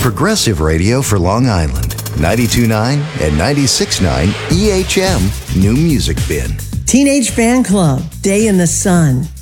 progressive radio for Long Island. 92.9 and 96.9 EHM New Music Bin. Teenage Fan Club, Day in the Sun.